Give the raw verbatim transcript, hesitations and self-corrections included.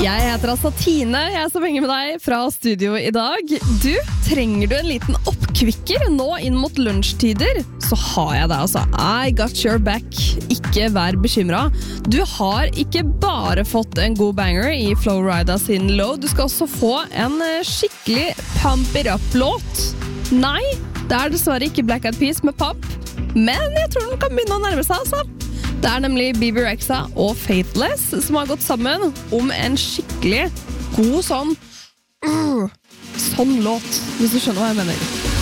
Jeg heter altså Tine, jeg som henger med deg fra studio i dag. Du, trenger du en liten oppkvikker nå inn mot lunsjtider? Så har jeg deg altså. I got your back. Ikke vær bekymret. Du har ikke bare fått en god banger i Flowrida sin Low, du skal også få en skikkelig pump it up-låt. Nei, det er dessverre ikke Black Eyed Peas med pop, men jeg tror den kan begynne å nærme seg, altså. Det er nemlig B B Rexha og Faithless som har gått sammen om en skikkelig god sånn uh, sånn låt, hvis du skjønner hva jeg mener.